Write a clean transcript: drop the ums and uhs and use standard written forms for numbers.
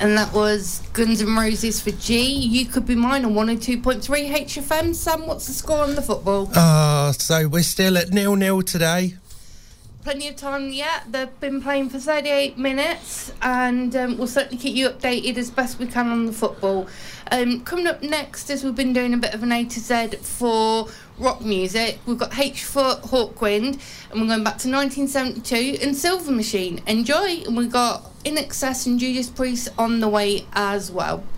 And that was Guns N' Roses for G. You Could Be Mine on 102.3 HFM. Sam, what's the score on the football? So we're still at 0-0 today. Plenty of time yet. They've been playing for 38 minutes, and we'll certainly keep you updated as best we can on the football. Coming up next, as we've been doing a bit of an A to Z for rock music, we've got H-Foot, Hawkwind, and we're going back to 1972 and Silver Machine. Enjoy! And we've got INXS and Judas Priest on the way as well.